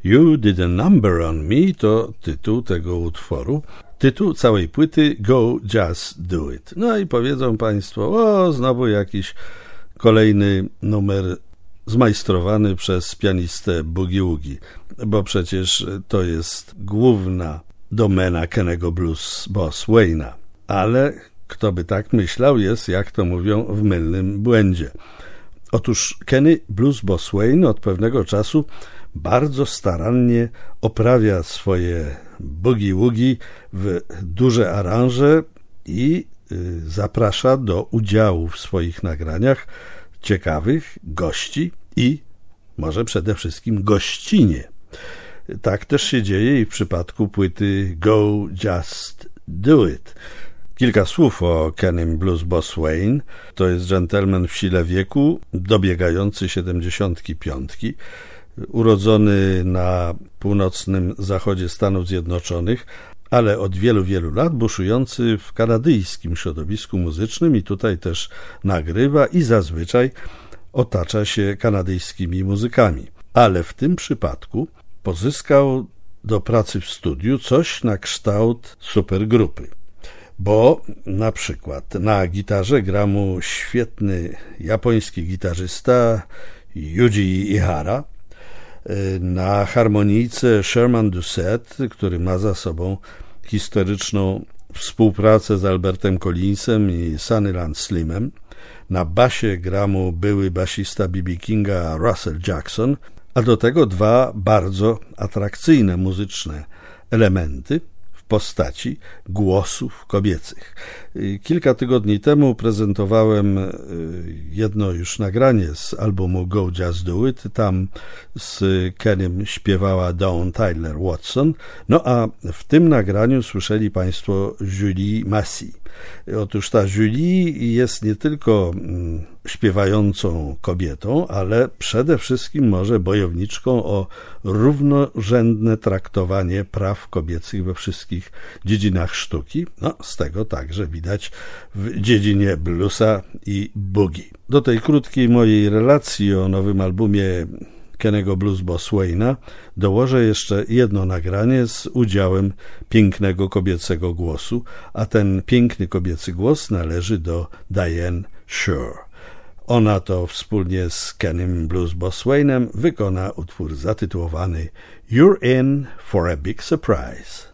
You Did a Number on Me to tytuł tego utworu. Tytuł całej płyty Go Just Do It. No i powiedzą państwo, znowu jakiś kolejny numer zmajstrowany przez pianistę Boogie Woogie, bo przecież to jest główna domena Kennego Blues Boss Wayne'a. Ale kto by tak myślał, jest, jak to mówią, w mylnym błędzie. Otóż Kenny Blues Boss Wayne od pewnego czasu bardzo starannie oprawia swoje Boogie Woogie w duże aranże i zaprasza do udziału w swoich nagraniach ciekawych gości i może przede wszystkim gościnie. Tak też się dzieje i w przypadku płyty Go Just Do It. Kilka słów o Kennym Blues Boss Wayne. To jest dżentelmen w sile wieku, dobiegający 75, urodzony na północnym zachodzie Stanów Zjednoczonych, ale od wielu, wielu lat buszujący w kanadyjskim środowisku muzycznym i tutaj też nagrywa i zazwyczaj otacza się kanadyjskimi muzykami. Ale w tym przypadku pozyskał do pracy w studiu coś na kształt supergrupy. Bo na przykład na gitarze gra mu świetny japoński gitarzysta Yuji Ihara, na harmonijce Sherman Doucette, który ma za sobą historyczną współpracę z Albertem Collinsem i Sunnyland Slimem, na basie gra mu były basista B.B. Kinga Russell Jackson, a do tego dwa bardzo atrakcyjne muzyczne elementy w postaci głosów kobiecych. Kilka tygodni temu prezentowałem jedno już nagranie z albumu Go Just Do It. Tam z Kennym śpiewała Dawn Tyler Watson. No a w tym nagraniu słyszeli państwo Julie Massey. Otóż ta Julie jest nie tylko śpiewającą kobietą, ale przede wszystkim może bojowniczką o równorzędne traktowanie praw kobiecych we wszystkich dziedzinach sztuki. No, z tego także widać w dziedzinie bluesa i boogie. Do tej krótkiej mojej relacji o nowym albumie Kennego Blues Boss Wayne'a dołożę jeszcze jedno nagranie z udziałem pięknego kobiecego głosu, a ten piękny kobiecy głos należy do Diane Shure. Ona to wspólnie z Kennym Blues Boss Wayne'em wykona utwór zatytułowany You're In for a Big Surprise.